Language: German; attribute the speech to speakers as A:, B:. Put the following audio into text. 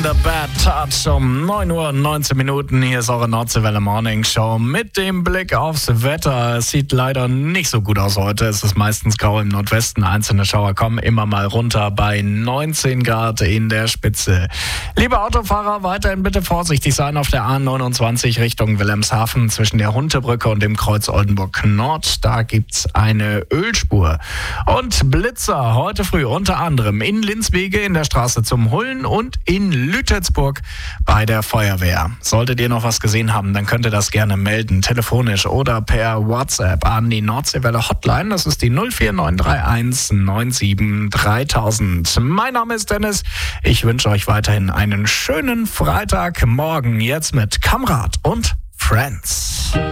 A: The Bad Touch um 9:19 Uhr. Hier ist eure Nordseewelle Morning Show mit dem Blick aufs Wetter. Es sieht leider nicht so gut aus heute. Es ist meistens grau im Nordwesten. Einzelne Schauer kommen immer mal runter bei 19 Grad in der Spitze. Liebe Autofahrer, weiterhin bitte vorsichtig sein auf der A29 Richtung Wilhelmshaven zwischen der Huntebrücke und dem Kreuz Oldenburg Nord. Da gibt's eine Ölspur. Und Blitzer heute früh unter anderem in Linswege in der Straße zum Hullen und in Lütetsburg bei der Feuerwehr. Solltet ihr noch was gesehen haben, dann könnt ihr das gerne melden, telefonisch oder per WhatsApp an die Nordseewelle Hotline. Das ist die 04931 97 3000. Mein Name ist Dennis. Ich wünsche euch weiterhin einen schönen Freitagmorgen. Jetzt mit Kamerad und Friends.